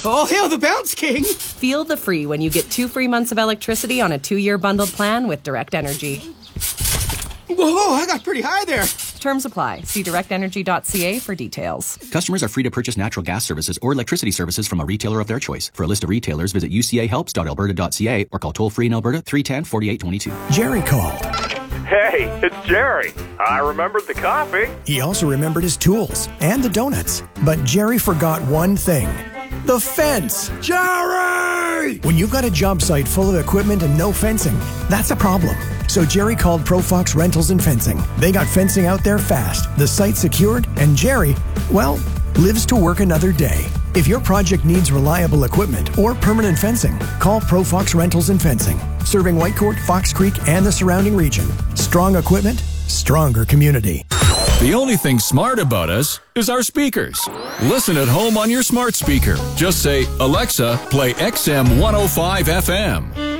All hail the Bounce King! Feel the free when you get 2 free months of electricity on a 2-year bundled plan with Direct Energy. Whoa, I got pretty high there. Terms apply. See directenergy.ca for details. Customers are free to purchase natural gas services or electricity services from a retailer of their choice. For a list of retailers, visit ucahelps.alberta.ca or call toll-free in Alberta 310-4822. Jerry called. Hey, it's Jerry. I remembered the coffee. He also remembered his tools and the donuts. But Jerry forgot one thing. The fence. Jerry! When you've got a job site full of equipment and no fencing, that's a problem. So Jerry called ProFox Rentals and Fencing. They got fencing out there fast, the site secured, and Jerry, well, lives to work another day. If your project needs reliable equipment or permanent fencing, call ProFox Rentals and Fencing. Serving Whitecourt, Fox Creek, and the surrounding region. Strong equipment, stronger community. The only thing smart about us is our speakers. Listen at home on your smart speaker. Just say, Alexa, play XM 105 FM.